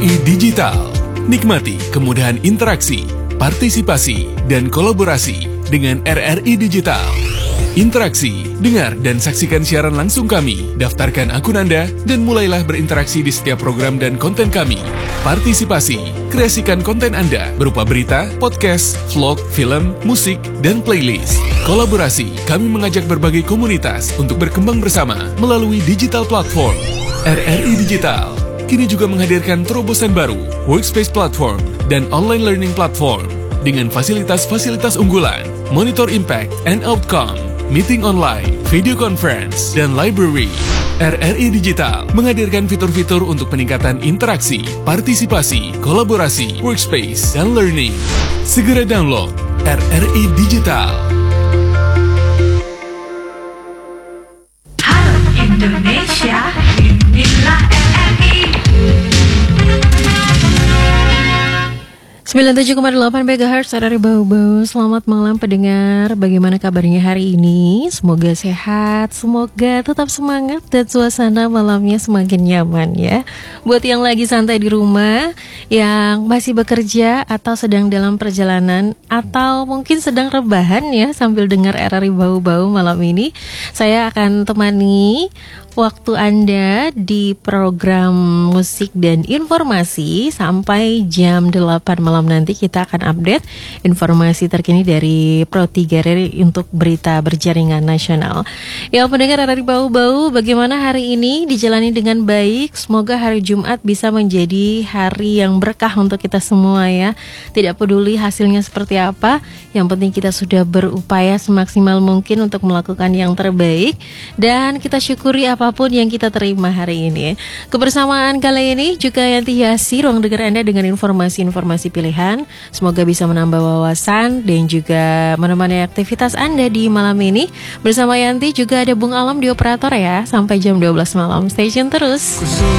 RRI Digital. Nikmati kemudahan interaksi, partisipasi, dan kolaborasi dengan RRI Digital. Interaksi, dengar dan saksikan siaran langsung kami, daftarkan akun Anda, dan mulailah berinteraksi di setiap program dan konten kami. Partisipasi, kreasikan konten Anda berupa berita, podcast, vlog, film, musik, dan playlist. Kolaborasi, kami mengajak berbagai komunitas untuk berkembang bersama melalui digital platform. RRI Digital kini juga menghadirkan terobosan baru, workspace platform, dan online learning platform dengan fasilitas-fasilitas unggulan, monitor impact and outcome, meeting online, video conference, dan library. RRI Digital menghadirkan fitur-fitur untuk peningkatan interaksi, partisipasi, kolaborasi, workspace, dan learning. Segera download RRI Digital. Halo Indonesia, inilah RRI 97,8 MHz RRI Bau-Bau. Selamat malam pendengar, bagaimana kabarnya hari ini? Semoga sehat, semoga tetap semangat dan suasana malamnya semakin nyaman ya. Buat yang lagi santai di rumah, yang masih bekerja atau sedang dalam perjalanan, atau mungkin sedang rebahan ya sambil dengar RRI Bau-Bau malam ini, saya akan temani waktu Anda di program musik dan informasi sampai jam 8 malam nanti. Kita akan update informasi terkini dari Pro 3 RRI untuk berita berjaringan nasional. Ya pendengar RRI Bau-Bau, bagaimana hari ini dijalani dengan baik? Semoga hari Jumat bisa menjadi hari yang berkah untuk kita semua ya. Tidak peduli hasilnya seperti apa, yang penting kita sudah berupaya semaksimal mungkin untuk melakukan yang terbaik, dan kita syukuri apapun yang kita terima hari ini. Kebersamaan kali ini juga Yanti hiasi ruang dengar Anda dengan informasi-informasi pilihan. Semoga bisa menambah wawasan dan juga menemani aktivitas Anda di malam ini. Bersama Yanti juga ada Bung Alam di operator ya, sampai jam 12 malam. Stay tune terus.